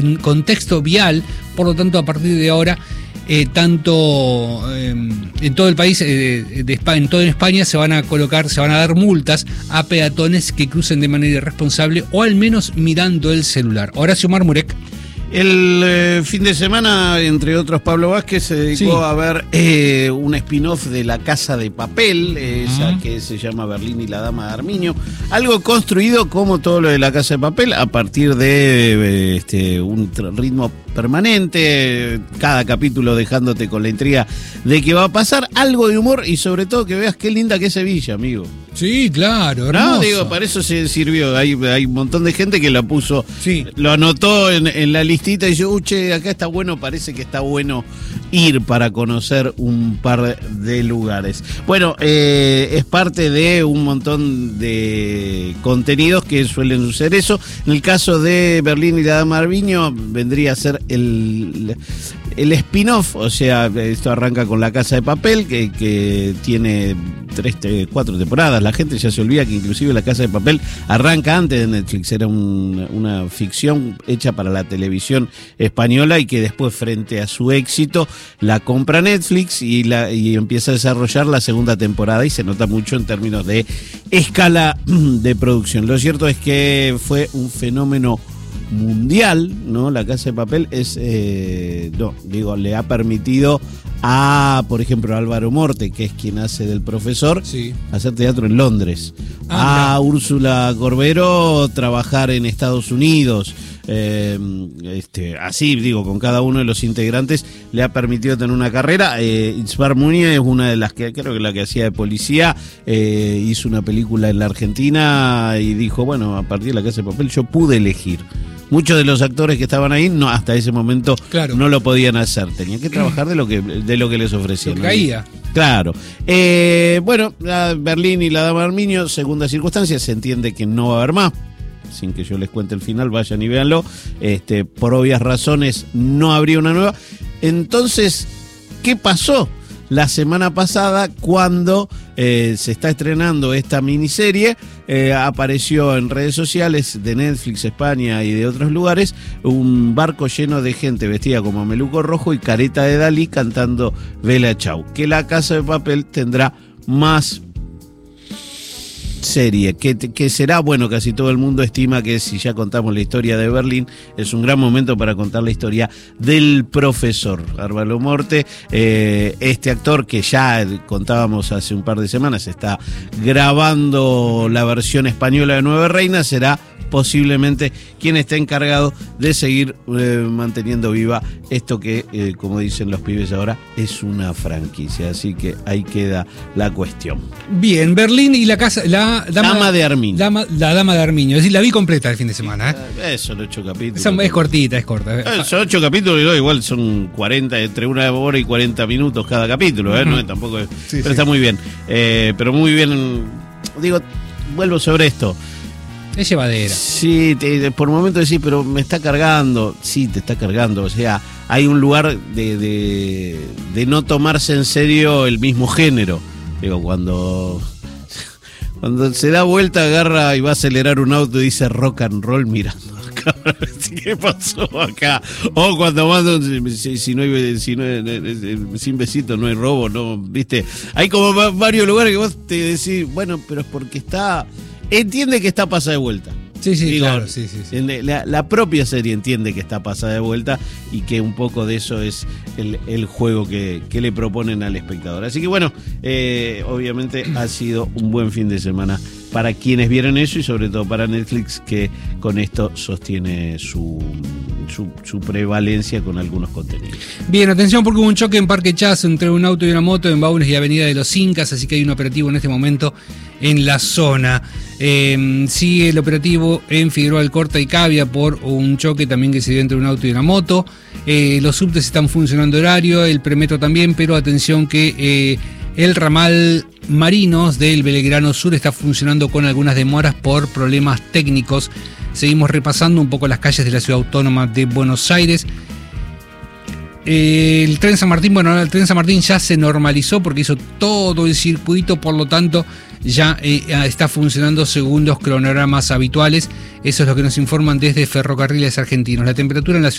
contexto vial, por lo tanto a partir de ahora tanto en todo el país, en toda España se van a dar multas a peatones que crucen de manera irresponsable o al menos mirando el celular. Horacio Marmurek. El fin de semana, entre otros, Pablo Vázquez se dedicó a ver un spin-off de La Casa de Papel, esa que se llama Berlín y la Dama de Armiño. Algo construido como todo lo de La Casa de Papel, a partir de un ritmo permanente, cada capítulo dejándote con la intriga de qué va a pasar, algo de humor y sobre todo que veas qué linda que es Sevilla, amigo. Sí, claro, hermoso. No, digo, para eso se sirvió. Hay un montón de gente que la puso, lo anotó en la listita y yo, che, acá está bueno, parece que está bueno ir para conocer un par de lugares. Bueno, es parte de un montón de contenidos que suelen suceder eso. En el caso de Berlín y la Dama de Armiño, vendría a ser el spin-off, o sea, esto arranca con La Casa de Papel, que tiene 4 temporadas. La gente ya se olvida que inclusive La Casa de Papel arranca antes de Netflix, era una ficción hecha para la televisión española y que después, frente a su éxito, la compra Netflix y empieza a desarrollar la segunda temporada y se nota mucho en términos de escala de producción. Lo cierto es que fue un fenómeno mundial, ¿no? La Casa de Papel le ha permitido a, por ejemplo, Álvaro Morte, que es quien hace del profesor, hacer teatro en Londres. A Úrsula Corbero trabajar en Estados Unidos. Así, digo, con cada uno de los integrantes le ha permitido tener una carrera. Itzbar Muñe es una de las que, creo que la que hacía de policía, hizo una película en la Argentina y dijo, bueno, a partir de La Casa de Papel yo pude elegir. Muchos de los actores que estaban ahí hasta ese momento no lo podían hacer. Tenían que trabajar de lo que les ofrecían. Lo que caía. Claro. Bueno, Berlín y la Dama de Armiño, segunda circunstancia, se entiende que no va a haber más. Sin que yo les cuente el final, vayan y véanlo. Por obvias razones no habría una nueva. Entonces, ¿qué pasó la semana pasada cuando se está estrenando esta miniserie? Apareció en redes sociales de Netflix España y de otros lugares un barco lleno de gente vestida como Mameluco Rojo y careta de Dalí cantando Vela Chau. Que La Casa de Papel tendrá más serie, que será, bueno, casi todo el mundo estima que si ya contamos la historia de Berlín, es un gran momento para contar la historia del profesor Álvaro Morte, este actor que ya contábamos hace un par de semanas, está grabando la versión española de Nueve Reinas, será posiblemente quien está encargado de seguir manteniendo viva esto que, como dicen los pibes ahora, es una franquicia. Así que ahí queda la cuestión. Bien, Berlín y la Dama de Armiño. La Dama de Armiño. Es decir, la vi completa el fin de semana. Son 8 capítulos. Es corta. Son 8 capítulos, igual son 40, entre 1 hora y 40 minutos cada capítulo, ¿no? Tampoco es, pero está muy bien. Pero muy bien, digo, vuelvo sobre esto. Es llevadera. Sí, por momentos decís, pero me está cargando. Sí, te está cargando. O sea, hay un lugar de no tomarse en serio el mismo género. Digo, cuando se da vuelta, agarra y va a acelerar un auto y dice rock and roll mirando. ¿Qué pasó acá? O cuando mando sin besito no hay robo, ¿no? ¿Viste? Hay como varios lugares que vos te decís, bueno, pero es porque entiende que está pasada de vuelta. Sí, digo, claro, sí. La propia serie entiende que está pasada de vuelta y que un poco de eso es el juego que le proponen al espectador. Así que bueno, obviamente ha sido un buen fin de semana para quienes vieron eso y sobre todo para Netflix, que con esto sostiene su prevalencia con algunos contenidos. Bien, atención porque hubo un choque en Parque Chas entre un auto y una moto en Baunes y Avenida de los Incas, así que hay un operativo en este momento en la zona. Sigue el operativo en Figueroa Alcorta y Cavia por un choque también que se dio entre un auto y una moto. Los subtes están funcionando horario, el premetro también, pero atención que el ramal Marinos del Belgrano Sur está funcionando con algunas demoras por problemas técnicos. Seguimos repasando un poco las calles de la Ciudad Autónoma de Buenos Aires. El tren San Martín ya se normalizó porque hizo todo el circuito, por lo tanto ya está funcionando según los cronogramas habituales. Eso es lo que nos informan desde Ferrocarriles Argentinos. La temperatura en la ciudad